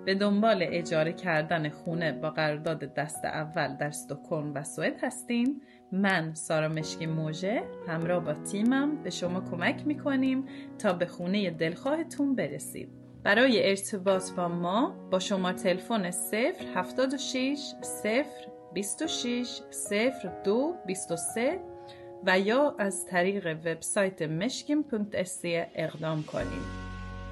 به دنبال اجاره کردن خونه با قرارداد دست اول در استکهلم و سوئد هستین؟ من سارا مشکی موژه همراه با تیمم به شما کمک میکنیم تا به خونه دلخواهتون برسید. برای ارتباط با ما با شماره تلفن 076 026 02 23 و یا از طریق وبسایت meshkim.se اقدام کنید.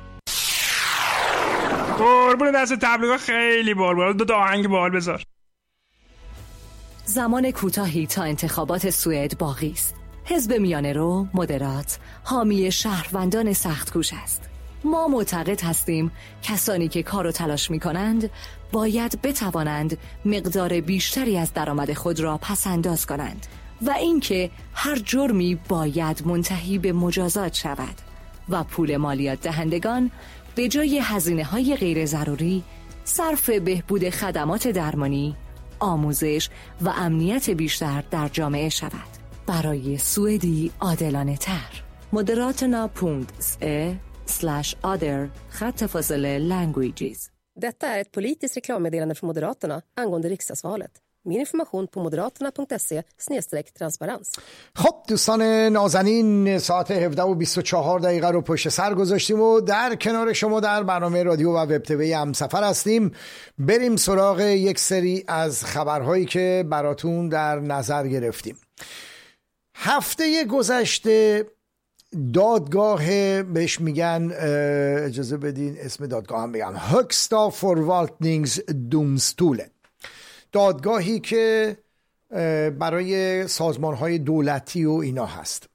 قربون دست تبلیغات خیلی بال دو آهنگ بال بذار. زمان کوتاهی تا انتخابات سوئد باقی است. حزب میانه رو مدرات حامی شهروندان سخت‌کوش است. ما معتقد هستیم کسانی که کار و تلاش می کنند باید بتوانند مقدار بیشتری از درآمد خود را پس انداز کنند و اینکه هر جرمی باید منتهی به مجازات شود و پول مالیات دهندگان به جای هزینه‌های غیر ضروری صرف بهبود خدمات درمانی، آموزش و امنیت بیشتر در جامعه شود. برای سوئدی عادلانه تر. Moderaterna.se/other/languages. Detta är ett politiskt reklammeddelande från Moderaterna angående riksdagsvalet. Mer information på moderaterna.se/transparens. خب دوستان نازنین، ساعت 17:24 رو پشت سر گذاشتیم و در کنار شما در برنامه رادیو و وب تیوی همسفر هستیم. بریم سراغ یک سری از خبرهایی که براتون در نظر گرفتیم. هفته گذشته دادگاه بهش میگن، اجازه بدین اسم دادگاه هم بگم، هوکستا فوروالتنینگز دومستوله، دادگاهی که برای سازمانهای دولتی و اینا هست.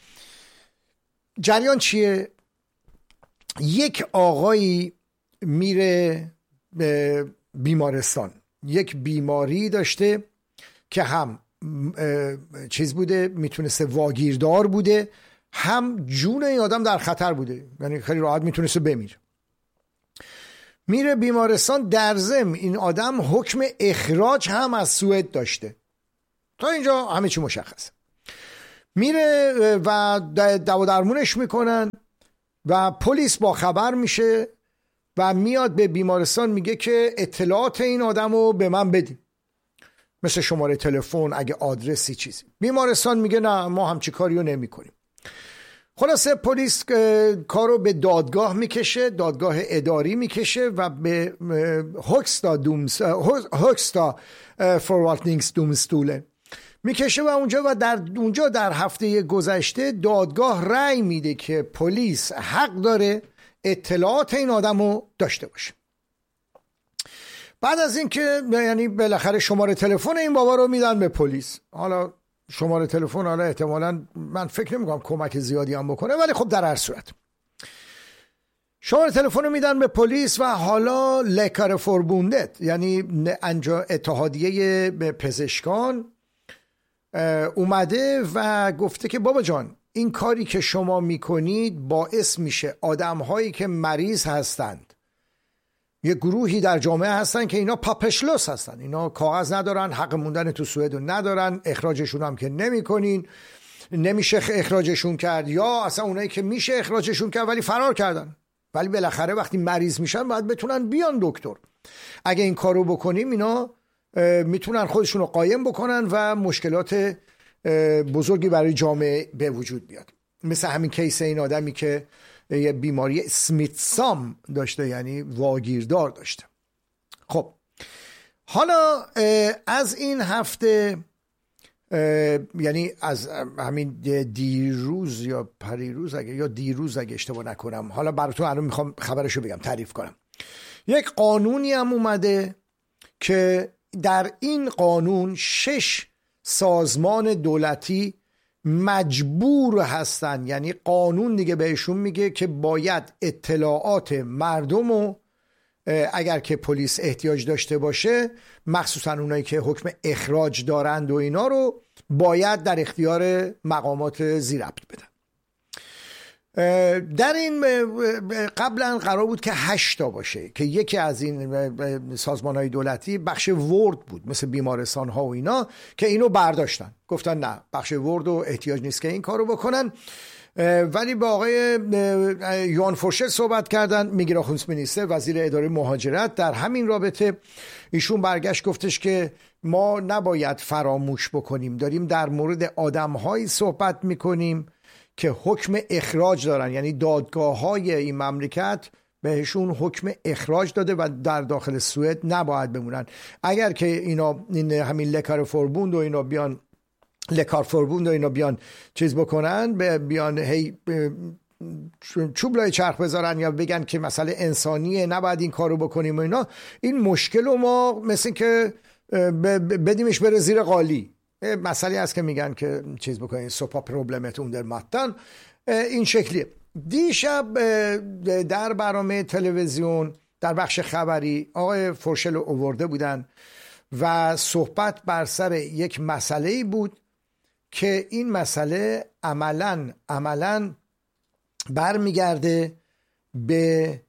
جریان چیه؟ یک آقایی میره به بیمارستان، یک بیماری داشته که هم چیز بوده، میتونسته واگیردار بوده، هم جون این آدم در خطر بوده، یعنی خیلی راحت میتونسته بمیره. میره بیمارستان، در ضمن این آدم حکم اخراج هم از سوئد داشته. تا اینجا همه چی مشخصه. میره و دوا درمونش میکنن و پلیس با خبر میشه و میاد به بیمارستان میگه که اطلاعات این آدم رو به من بدین، مثل شماره تلفن، اگه آدرسی چیزی. بیمارستان میگه نه، ما همچی کاری رو نمی کنیم. خلاصه پلیس کارو به دادگاه میکشه، دادگاه اداری میکشه و به هوکستا فوروالتنینگز دومستوله میکشه و اونجا در هفته گذشته دادگاه رأی میده که پلیس حق داره اطلاعات این آدم رو داشته باشه. بعد از اینکه یعنی بالاخره شماره تلفن این بابا رو میدن به پلیس. حالا شماره تلفن حالا احتمالاً من فکر نمی‌کنم کمک زیادی هم بکنه، ولی خب در هر صورت شماره تلفن رو میدن به پلیس و حالا لکار فوربوندت، یعنی اتحادیه پزشکان، اومده و گفته که بابا جان، این کاری که شما میکنید باعث میشه آدم‌هایی که مریض هستند، یه گروهی در جامعه هستن که اینا پاپشلوس هستن، اینا کاغذ ندارن، حق موندن تو سوئد ندارن، اخراجشون هم که نمی کنین، نمیشه اخراجشون کرد، یا اصلا اونایی که میشه اخراجشون کرد ولی فرار کردن، ولی بالاخره وقتی مریض میشن باید بتونن بیان دکتر. اگه این کارو بکنیم اینا میتونن خودشون رو قایم بکنن و مشکلات بزرگی برای جامعه به وجود بیاد. مثل همین کیس این آدمی که یه بیماری سمیتسام داشته، یعنی واگیردار داشته. خب حالا از این هفته، یعنی از همین دیروز یا پریروز یا دیروز اگه اشتباه نکنم، حالا براتون الان میخوام خبرشو بگم، تعریف کنم. یک قانونی هم اومده که در این قانون 6 سازمان دولتی مجبور هستن، یعنی قانون دیگه بهشون میگه که باید اطلاعات مردم رو اگر که پلیس احتیاج داشته باشه، مخصوصا اونایی که حکم اخراج دارند و اینا رو باید در اختیار مقامات ذی‌ربط بدن. در این قبلا قرار بود که 8 تا باشه که یکی از این سازمان‌های دولتی بخش ورد بود، مثل بیمارستان ها و اینا، که اینو برداشتن، گفتن نه، بخش ورد و احتیاج نیست که این کارو بکنن ولی با آقای یوان فورشل صحبت کردن، میگراخونسمینیستر، وزیر اداره مهاجرت. در همین رابطه ایشون برگشت گفتش که ما نباید فراموش بکنیم، داریم در مورد آدم‌هایی صحبت میکنیم که حکم اخراج دارن، یعنی دادگاه‌های این مملکت بهشون حکم اخراج داده و در داخل سوئد نباید بمونن. اگر که این همین لکارفوربوند و اینا بیان چیز بکنن، بیان هی چوب لای چرخ بذارن یا بگن که مسئله انسانیه نباید این کارو بکنیم و اینا، این مشکل رو ما مثل که بدیمش بره زیر قالی. مسئله هست که میگن که چیز بکنین سوپا پروبلمت اون ماتن، این شکلیه. دیشب در برنامه تلویزیون در بخش خبری آقای فورشل رو آورده بودن و صحبت بر سر یک مسئله بود که این مسئله عملاً برمیگرده به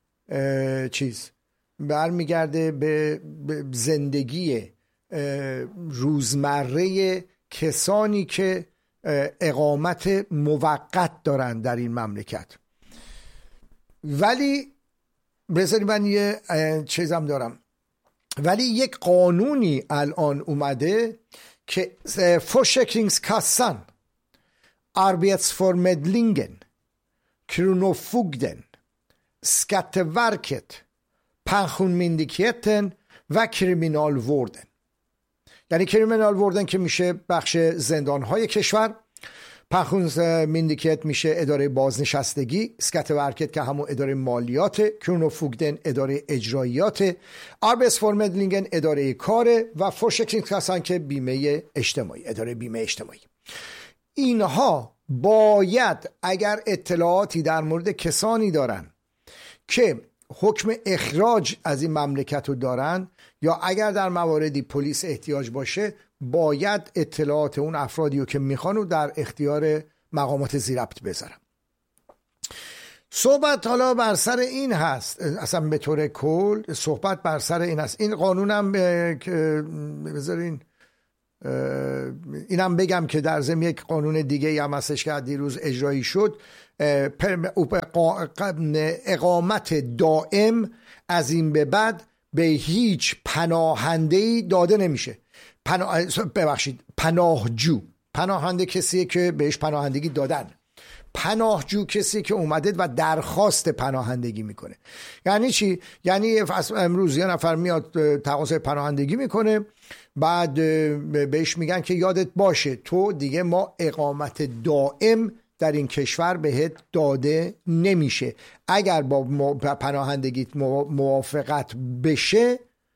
به زندگی روزمره کسانی که اقامت موقت دارن در این مملکت. ولی بذاری من یه چیزم دارم، ولی یک قانونی الان اومده که Försäkringskassan, Arbetsförmedlingen, Kronofogden, Skatteverket, Pensionsmyndigheten و Kriminalvården. یعنی Kriminalvården که میشه بخش زندانهای کشور، پنشونمندیکیت میشه اداره بازنشستگی، اسکاتورکت که همون اداره مالیات، کرونوفوگدن اداره اجراییات، آربتسفورمدلینگن اداره کار و فورشکینگکاسان که بیمه اجتماعی، اداره بیمه اجتماعی. اینها باید اگر اطلاعاتی در مورد کسانی دارن که حکم اخراج از این مملکت رو دارن یا اگر در مواردی پلیس احتیاج باشه، باید اطلاعات اون افرادی رو که میخوان رو در اختیار مقامات ذی‌ربط بذارن. صحبت حالا بر سر این هست، اصلا به طور کل صحبت بر سر این هست. این قانونم بذارین اینم بگم که در ضمن یک قانون دیگه هم هستش که دیروز اجرایی شد، اقامت دائم از این به بعد به هیچ پناهنده‌ای داده نمیشه. پناهنده کسیه که بهش پناهندگی دادن. پناهجو کسی که اومده و درخواست پناهندگی میکنه. یعنی چی؟ یعنی امروز یه نفر میاد تقاضای پناهندگی میکنه، بعد بهش میگن که یادت باشه تو دیگه ما اقامت دائم در این کشور بهت داده نمیشه. اگر با پناهندگیت موافقت بشه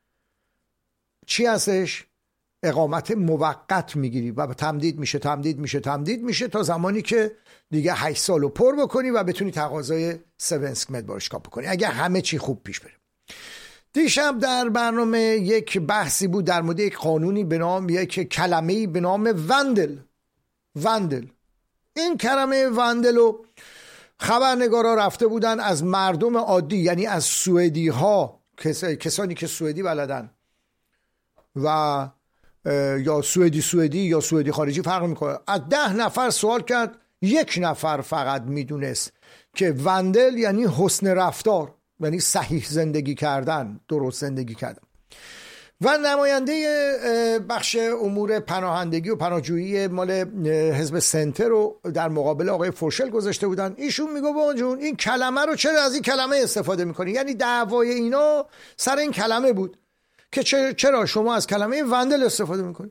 چی هستش؟ اقامت موقت میگیری و تمدید میشه تا زمانی که دیگه 8 سال رو پر بکنی و بتونی تقاضای سونسک مدبارشکا بکنی، اگر همه چی خوب پیش بره. دیشب در برنامه یک بحثی بود در مورد یک قانونی به نام یک کلمه‌ای به نام وندل. این کلمه وندل رو خبرنگارا رفته بودن از مردم عادی، یعنی از سوئدی ها، کسانی که سوئدی بلدن و یا سوئدی یا سوئدی خارجی فرق میکنه. از 10 نفر سوال کرد، 1 نفر فقط میدونست که وندل یعنی حسن رفتار، یعنی صحیح زندگی کردن، درست زندگی کردن. و نماینده بخش امور پناهندگی و پناهجویی مال حزب سنتر رو در مقابل آقای فورشل گذاشته بودن. ایشون میگه بابا جون این کلمه رو چرا از این کلمه استفاده میکنی؟ یعنی دعوای اینا سر این کلمه بود که چرا شما از کلمه وندل استفاده میکنید؟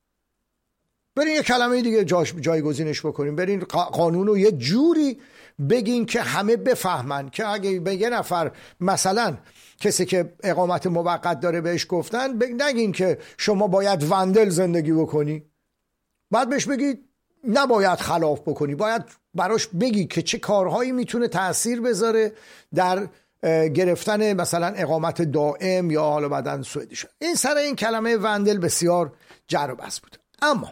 برین یه کلمه دیگه جایگزینش بکنیم، برین قانون رو یه جوری بگین که همه بفهمن که اگه به یه نفر مثلا کسی که اقامت موقت داره بهش گفتن، نگین که شما باید وندل زندگی بکنی، بعد بهش بگید نباید خلاف بکنی، باید براش بگی که چه کارهایی میتونه تأثیر بذاره در گرفتن مثلا اقامت دائم یا حالا بعدن سوئدی شد. این سر این کلمه وندل بسیار جر و بحث بود. اما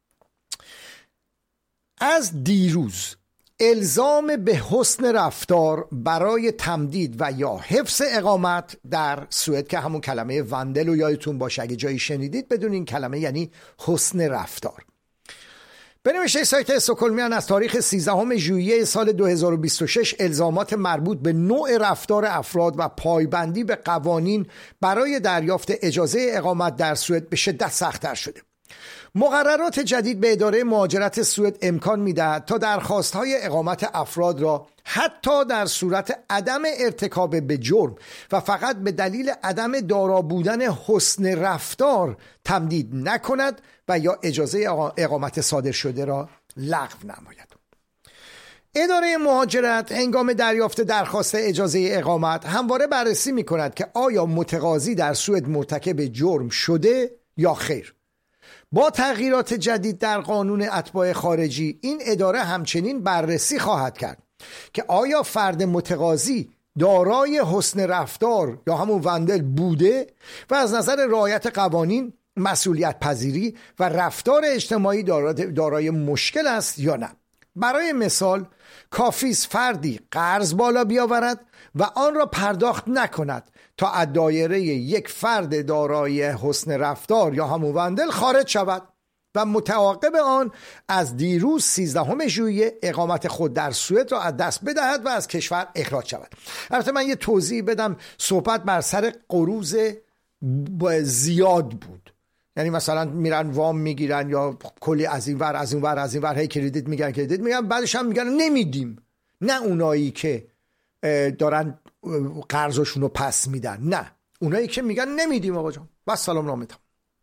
از دیروز الزام به حسن رفتار برای تمدید و یا حفظ اقامت در سوئد که همون کلمه وندل رو یادتون باشه، اگه جایی شنیدید بدون این کلمه یعنی حسن رفتار. به نوشته سایت استکهلمیان از تاریخ 13 ژوئیه سال 2026 الزامات مربوط به نوع رفتار افراد و پایبندی به قوانین برای دریافت اجازه اقامت در سوئد به شدت سخت‌تر شده. مقررات جدید به اداره مهاجرت سوئد امکان می‌دهد تا درخواست‌های اقامت افراد را حتی در صورت عدم ارتکاب به جرم و فقط به دلیل عدم دارا بودن حسن رفتار تمدید نکند و یا اجازه اقامت صادر شده را لغو نماید. اداره مهاجرت هنگام دریافت درخواست اجازه اقامت همواره بررسی می‌کند که آیا متقاضی در سوئد مرتکب جرم شده یا خیر. با تغییرات جدید در قانون اتباع خارجی این اداره همچنین بررسی خواهد کرد که آیا فرد متقاضی دارای حسن رفتار یا همون وندل بوده و از نظر رعایت قوانین، مسئولیت پذیری و رفتار اجتماعی دارای مشکل است یا نه. برای مثال کافی است فردی قرض بالا بیاورد و آن را پرداخت نکند تا از دایره یک فرد دارای حسن رفتار یا همون وندل خارج شود و متعاقب آن از دیروز 13 ژوئیه اقامت خود در سوئد را از دست بدهد و از کشور اخراج شود. البته من یه توضیح بدم، صحبت بر سر قروض زیاد بود، یعنی مثلا میرن وام میگیرن یا کلی از این ور هی کردیت میگن بعدش هم میگن نمیدیم. نه اونایی که دارن قرضشون رو پس میدن، نه اونایی که میگن نمیدیم آقا جان بس سلام نامتم.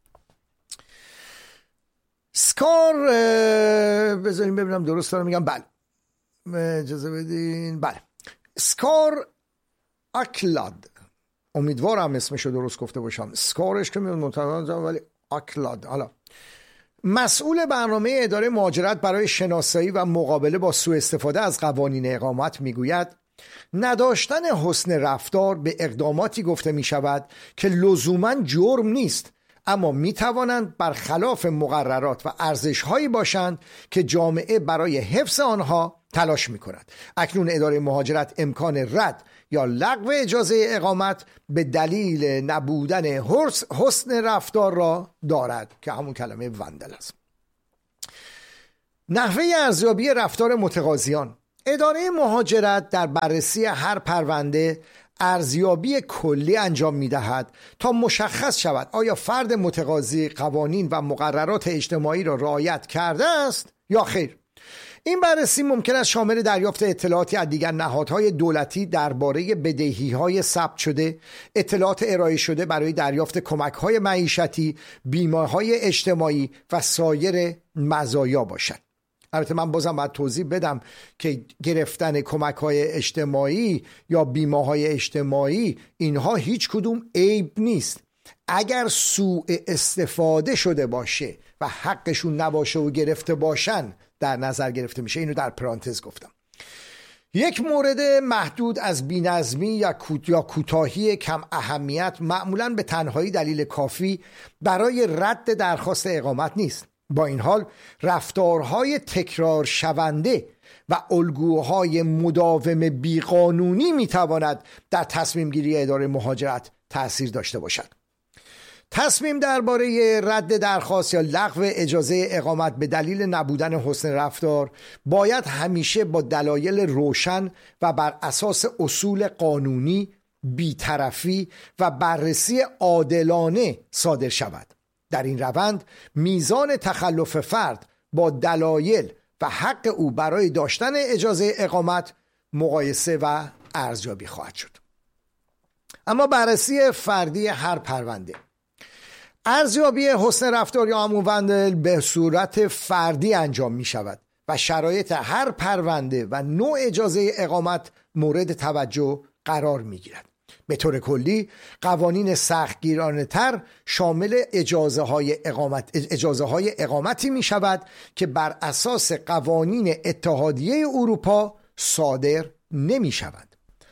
سکار بذاریم ببینم درست دارم میگم، بله اجازه بدین، بله سکار اکلاد، امیدوارم اسمشو درست گفته باشم، سکارش که میاد منتظرم ولی اکلاد. حالا مسئول برنامه اداره مهاجرت برای شناسایی و مقابله با سوء استفاده از قوانین اقامت میگوید نداشتن حسن رفتار به اقداماتی گفته می شود که لزوماً جرم نیست، اما می توانند برخلاف مقررات و ارزش‌هایی باشند که جامعه برای حفظ آنها تلاش می کند. اکنون اداره مهاجرت امکان رد یا لغو اجازه اقامت به دلیل نبودن حسن رفتار را دارد که همون کلمه وندل است. نحوه ارزیابی رفتار متقاضیان. اداره مهاجرت در بررسی هر پرونده ارزیابی کلی انجام می‌دهد تا مشخص شود آیا فرد متقاضی قوانین و مقررات اجتماعی را رعایت کرده است یا خیر. این بررسی ممکن است شامل دریافت اطلاعاتی از دیگر نهادهای دولتی درباره بدهی‌های ثبت شده، اطلاعات ارائه شده برای دریافت کمک‌های معیشتی، بیمه‌های اجتماعی و سایر مزایا باشد. البته من بازم باید توضیح بدم که گرفتن کمک‌های اجتماعی یا بیمه‌های اجتماعی اینها هیچ کدوم عیب نیست. اگر سوء استفاده شده باشه و حقشون نباشه و گرفته باشن در نظر گرفته میشه. اینو در پرانتز گفتم. یک مورد محدود از بی‌نظمی یا کوتاهی کم اهمیت معمولاً به تنهایی دلیل کافی برای رد درخواست اقامت نیست. با این حال رفتارهای تکرار شونده و الگوهای مداوم بیقانونی میتواند در تصمیم گیری اداره مهاجرت تأثیر داشته باشد. تصمیم درباره رد درخواست یا لغو اجازه اقامت به دلیل نبودن حسن رفتار باید همیشه با دلایل روشن و بر اساس اصول قانونی، بی‌طرفی و بررسی عادلانه صادر شود. در این روند میزان تخلف فرد با دلایل و حق او برای داشتن اجازه اقامت مقایسه و ارزیابی خواهد شد. اما بررسی فردی هر پرونده. ارزیابی حسن رفتار یا همون وندل به صورت فردی انجام می شود و شرایط هر پرونده و نوع اجازه اقامت مورد توجه قرار می گیرد. به طور کلی قوانین سختگیرانه تر شامل اجازه های اقامتی می شود که بر اساس قوانین اتحادیه اروپا صادر نمی شود.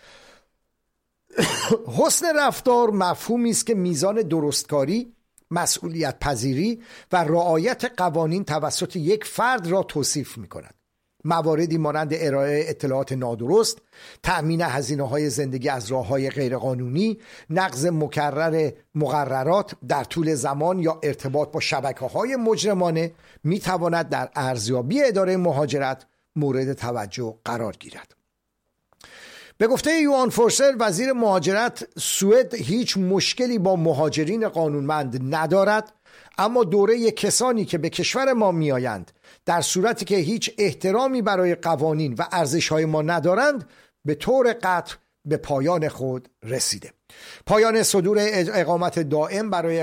حسن رفتار مفهومی است که میزان درستکاری، مسئولیت پذیری و رعایت قوانین توسط یک فرد را توصیف می کند. مواردی مانند ارائه اطلاعات نادرست، تأمین هزینه‌های زندگی از راه‌های غیرقانونی، نقض مکرر مقررات در طول زمان یا ارتباط با شبکه‌های مجرمانه می‌تواند در ارزیابی اداره مهاجرت مورد توجه قرار گیرد. به گفته یوان فورسر وزیر مهاجرت، سوئد هیچ مشکلی با مهاجرین قانونمند ندارد، اما دوره کسانی که به کشور ما میآیند در صورتی که هیچ احترامی برای قوانین و ارزش‌های ما ندارند به طور قطع به پایان خود رسیده. پایان صدور اقامت دائم برای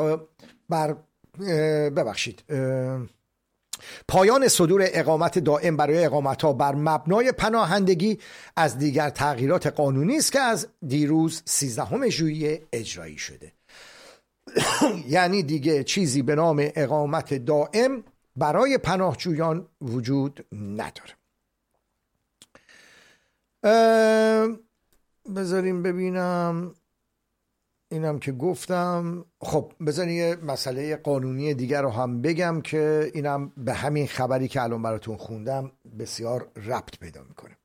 پایان صدور اقامت دائم برای اقامت‌ها بر مبنای پناهندگی از دیگر تغییرات قانونی است که از دیروز 13 ژوئیه اجرایی شده. یعنی دیگه چیزی به نام اقامت دائم برای پناهجویان وجود نداره. بذاریم ببینم، اینم که گفتم. خب بذاریم یه مسئله قانونی دیگر رو هم بگم که اینم به همین خبری که الان براتون خوندم بسیار ربط پیدا میکنه.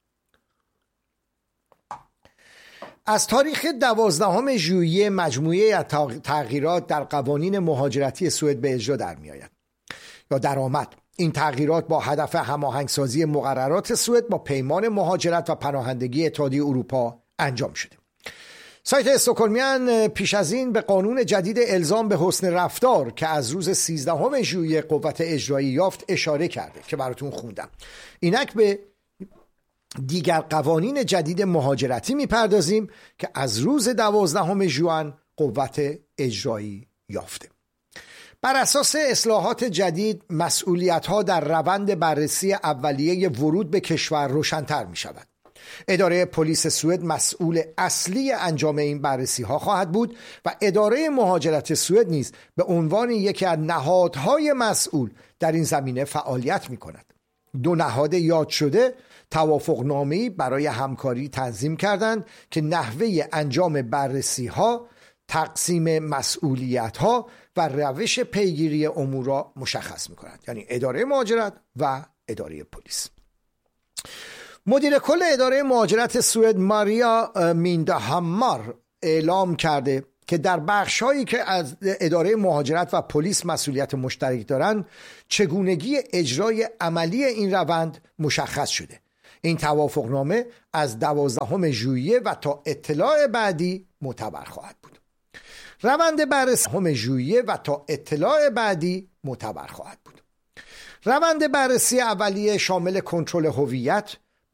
از تاریخ 12 ژوئیه مجموعه تغییرات در قوانین مهاجرتی سوئد به اجرا در میآید یا درآمد. این تغییرات با هدف هماهنگسازی مقررات سوئد با پیمان مهاجرت و پناهندگی اتحادیه اروپا انجام شده. سایت استکهلمیان پیش از این به قانون جدید الزام به حسن رفتار که از روز 13 ژوئیه قوت اجرایی یافت اشاره کرده که براتون خوندم. اینک به دیگر قوانین جدید مهاجرتی میپردازیم که از روز 12 ژوئن قوت اجرایی یافته. بر اساس اصلاحات جدید مسئولیت‌ها در روند بررسی اولیه ورود به کشور روشن‌تر می‌شود. اداره پلیس سوئد مسئول اصلی انجام این بررسی‌ها خواهد بود و اداره مهاجرت سوئد نیز به عنوان یکی از نهادهای مسئول در این زمینه فعالیت می‌کند. دو نهاد یاد شده توافقنامه‌ای برای همکاری تنظیم کردند که نحوه انجام بررسی‌ها، تقسیم مسئولیت‌ها و روش پیگیری امور را مشخص می‌کنند، یعنی اداره مهاجرت و اداره پلیس. مدیر کل اداره مهاجرت سوئد ماریا میندهامار اعلام کرده که در بخش‌هایی که از اداره مهاجرت و پلیس مسئولیت مشترک دارند چگونگی اجرای عملی این روند مشخص شده. این توافقنامه از 12 ژوئیه و تا اطلاع بعدی معتبر خواهد بود. روند بررسی اولیه شامل کنترل هویت،